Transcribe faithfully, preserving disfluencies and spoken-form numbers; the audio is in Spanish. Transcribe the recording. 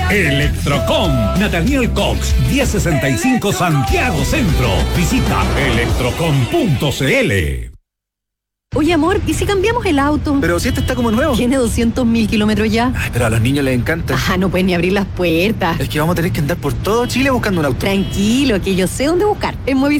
Electrocom, Nathaniel Cox, diez sesenta y cinco Santiago Centro. Visita electrocom punto cl. Oye, amor, ¿y si cambiamos el auto? Pero si este está como nuevo. Tiene doscientos mil kilómetros ya. Ay, pero a los niños les encanta. Ajá, no pueden ni abrir las puertas. Es que vamos a tener que andar por todo Chile buscando un auto. Tranquilo, que yo sé dónde buscar. En Movistar